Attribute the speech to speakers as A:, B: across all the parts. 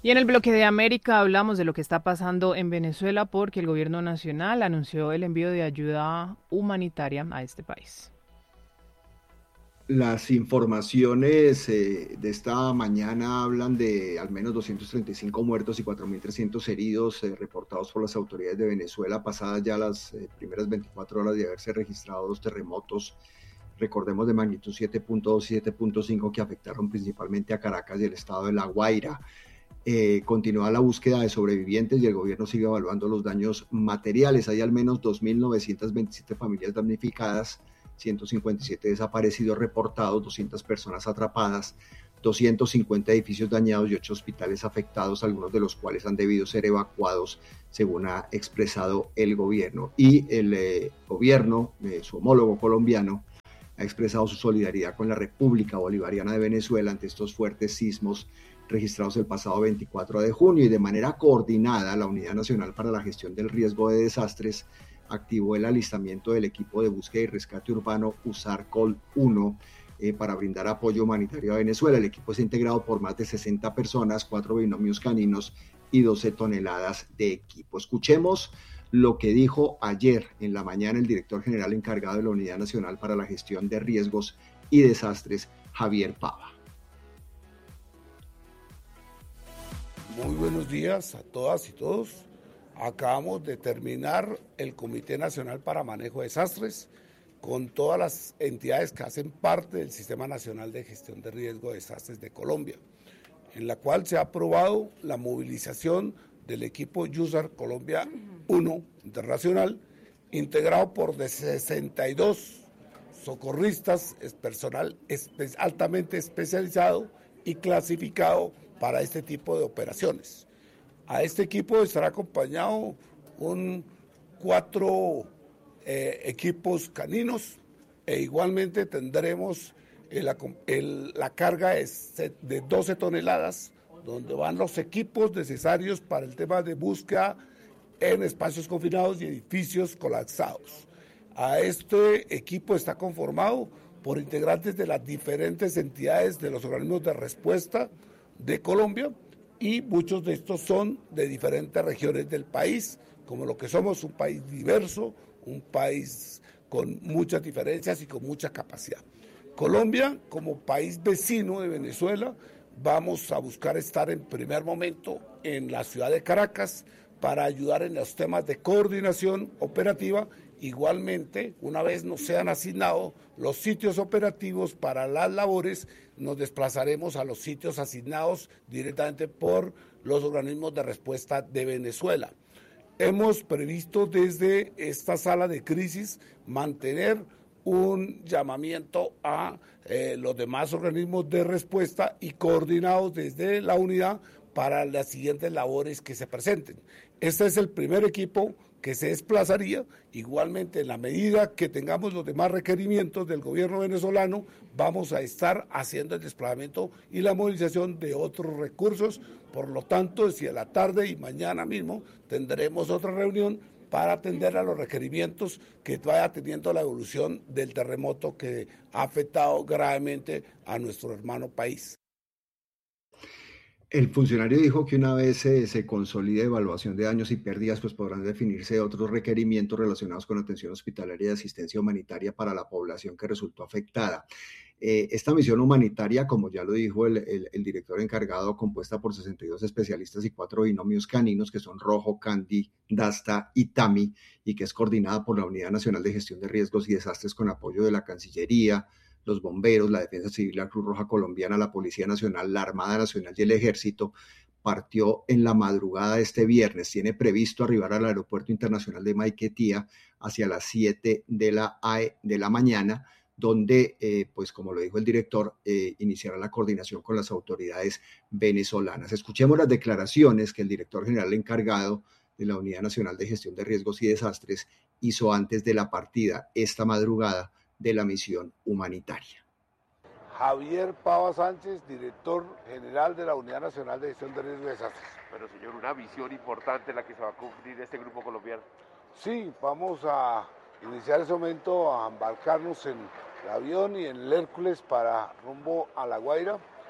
A: Y en el bloque de América hablamos de lo que está pasando en Venezuela porque el gobierno nacional anunció el envío de ayuda humanitaria a este país.
B: Las informaciones de esta mañana hablan de al menos 235 muertos y 4.300 heridos reportados por las autoridades de Venezuela, pasadas ya las primeras 24 horas de haberse registrado dos terremotos, recordemos de magnitud 7.2 y 7.5 que afectaron principalmente a Caracas y el estado de La Guaira. Continúa la búsqueda de sobrevivientes y el gobierno sigue evaluando los daños materiales. Hay al menos 2.927 familias damnificadas, 157 desaparecidos reportados, 200 personas atrapadas, 250 edificios dañados y 8 hospitales afectados, algunos de los cuales han debido ser evacuados, según ha expresado el gobierno. Y el gobierno, su homólogo colombiano, ha expresado su solidaridad con la República Bolivariana de Venezuela ante estos fuertes sismos registrados el pasado 24 de junio, y de manera coordinada la Unidad Nacional para la Gestión del Riesgo de Desastres activó el alistamiento del equipo de búsqueda y rescate urbano USAR-COL 1 para brindar apoyo humanitario a Venezuela. El equipo es integrado por más de 60 personas, 4 binomios caninos y 12 toneladas de equipo. Escuchemos lo que dijo ayer en la mañana el director general encargado de la Unidad Nacional para la Gestión de Riesgos y Desastres, Javier Pava.
C: Muy buenos días a todas y todos. Acabamos de terminar el Comité Nacional para Manejo de Desastres con todas las entidades que hacen parte del Sistema Nacional de Gestión de Riesgo de Desastres de Colombia, en la cual se ha aprobado la movilización del equipo USAR Colombia 1 internacional, integrado por 62 socorristas, personal altamente especializado y clasificado para este tipo de operaciones. A este equipo estará acompañado 4 equipos caninos, e igualmente tendremos la carga de 12 toneladas, donde van los equipos necesarios para el tema de búsqueda en espacios confinados y edificios colapsados. A este equipo está conformado por integrantes de las diferentes entidades de los organismos de respuesta de Colombia, y muchos de estos son de diferentes regiones del país, como lo que somos un país diverso, un país con muchas diferencias y con mucha capacidad. Colombia, como país vecino de Venezuela, vamos a buscar estar en primer momento en la ciudad de Caracas para ayudar en los temas de coordinación operativa. Igualmente, una vez nos sean asignados los sitios operativos para las labores, nos desplazaremos a los sitios asignados directamente por los organismos de respuesta de Venezuela. Hemos previsto desde esta sala de crisis mantener un llamamiento a los demás organismos de respuesta y coordinados desde la unidad para las siguientes labores que se presenten. Este es el primer equipo que se desplazaría. Igualmente, en la medida que tengamos los demás requerimientos del gobierno venezolano, vamos a estar haciendo el desplazamiento y la movilización de otros recursos. Por lo tanto, si a la tarde y mañana mismo tendremos otra reunión para atender a los requerimientos que vaya teniendo la evolución del terremoto que ha afectado gravemente a nuestro hermano país.
B: El funcionario dijo que una vez se consolide evaluación de daños y pérdidas, pues podrán definirse otros requerimientos relacionados con atención hospitalaria y asistencia humanitaria para la población que resultó afectada. Esta misión humanitaria, como ya lo dijo el director encargado, compuesta por 62 especialistas y 4 binomios caninos, que son Rojo, Candy, Dasta y Tami, y que es coordinada por la Unidad Nacional de Gestión de Riesgos y Desastres con apoyo de la Cancillería, los bomberos, la Defensa Civil, la Cruz Roja Colombiana, la Policía Nacional, la Armada Nacional y el Ejército. Partió en la madrugada de este viernes. Tiene previsto arribar al Aeropuerto Internacional de Maiquetía hacia las 7 de la mañana, donde, pues como lo dijo el director, iniciará la coordinación con las autoridades venezolanas. Escuchemos las declaraciones que el director general encargado de la Unidad Nacional de Gestión de Riesgos y Desastres hizo antes de la partida esta madrugada de la misión humanitaria.
C: Javier Pava Sánchez, director general de la Unidad Nacional de Gestión de Riesgos y Desastres.
D: Pero señor, una visión importante la que se va a cumplir este grupo colombiano.
C: Sí, vamos a iniciar ese momento a embarcarnos en el avión y en el Hércules para rumbo a La Guaira.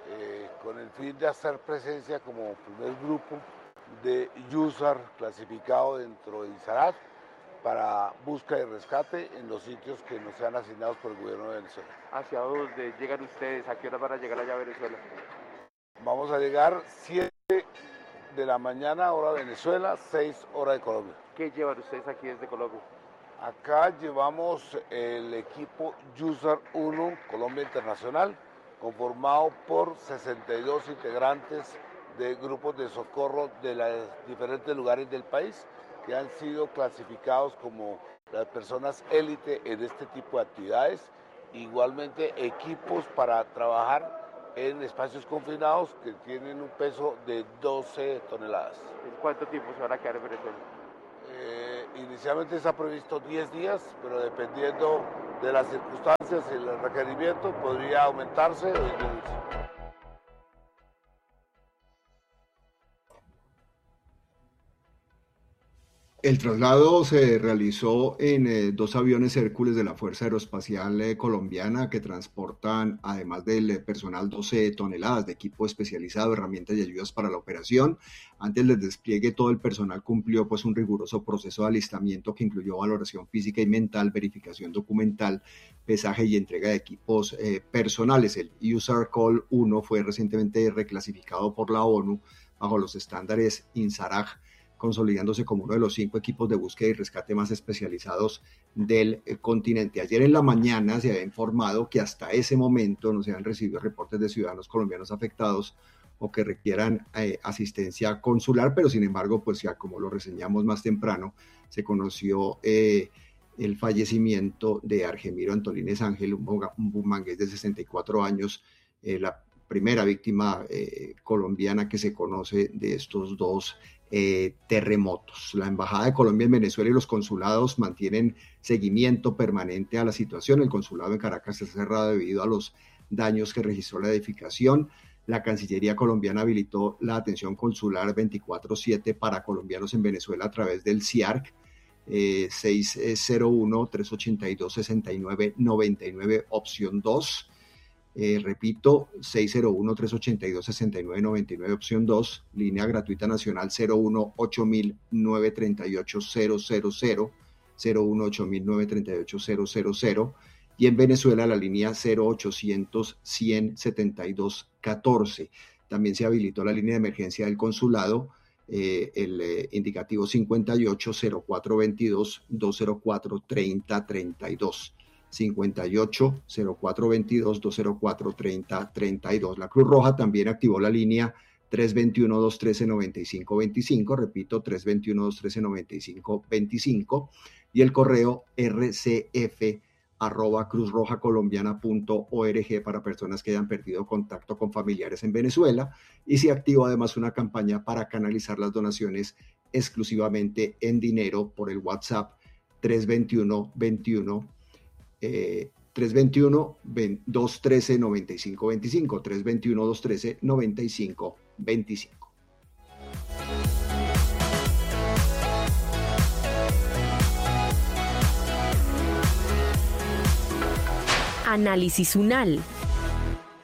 C: con el fin de hacer presencia como primer grupo de USAR clasificado dentro de INSARAG para búsqueda y rescate en los sitios que nos sean asignados por el gobierno de Venezuela.
D: ¿Hacia dónde llegan ustedes? ¿A qué hora van a llegar allá a Venezuela?
C: Vamos a llegar 7 de la mañana, hora de Venezuela, 6 hora de Colombia.
D: ¿Qué llevan ustedes aquí desde Colombia?
C: Acá llevamos el equipo USAR 1 Colombia Internacional, conformado por 62 integrantes de grupos de socorro de los diferentes lugares del país que han sido clasificados como las personas élite en este tipo de actividades. Igualmente equipos para trabajar en espacios confinados que tienen un peso de 12 toneladas.
D: ¿En cuánto tiempo se van a quedar en Venezuela?
C: Inicialmente está previsto 10 días, pero dependiendo de las circunstancias y el requerimiento podría aumentarse o disminuirse.
B: El traslado se realizó en 2 aviones Hércules de la Fuerza Aeroespacial Colombiana que transportan, además del personal, 12 toneladas de equipo especializado, herramientas y ayudas para la operación. Antes del despliegue, todo el personal cumplió un riguroso proceso de alistamiento que incluyó valoración física y mental, verificación documental, pesaje y entrega de equipos personales. El USAR Call 1 fue recientemente reclasificado por la ONU bajo los estándares INSARAG, consolidándose como uno de los 5 equipos de búsqueda y rescate más especializados del continente. Ayer en la mañana se había informado que hasta ese momento no se han recibido reportes de ciudadanos colombianos afectados o que requieran asistencia consular, pero sin embargo, pues ya como lo reseñamos más temprano, se conoció el fallecimiento de Argemiro Antolínez Ángel, un bumangués de 64 años, la primera víctima colombiana que se conoce de estos 2 terremotos. La Embajada de Colombia en Venezuela y los consulados mantienen seguimiento permanente a la situación. El consulado en Caracas está cerrado debido a los daños que registró la edificación. La Cancillería colombiana habilitó la atención consular 24/7 para colombianos en Venezuela a través del CIARC 601-382-6999, opción 2. Repito, 601-382-6999, opción 2, línea gratuita nacional 01-8000-938-000, 01-8000-938-000, y en Venezuela la línea 0800-100-7214. También se habilitó la línea de emergencia del consulado, el indicativo 58-0422-204-3032. 58-0422-204-3032. La Cruz Roja también activó la línea 321-213-9525, repito, 321-213-9525, y el correo rcf@cruzrojacolombiana.org para personas que hayan perdido contacto con familiares en Venezuela, y se activó además una campaña para canalizar las donaciones exclusivamente en dinero por el WhatsApp 321-213-9525, 321-213-9525.
E: Análisis UNAL.